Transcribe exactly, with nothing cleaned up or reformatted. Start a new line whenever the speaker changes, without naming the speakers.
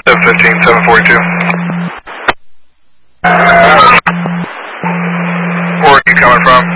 seven fifteen, seven forty-two. Where are you coming from?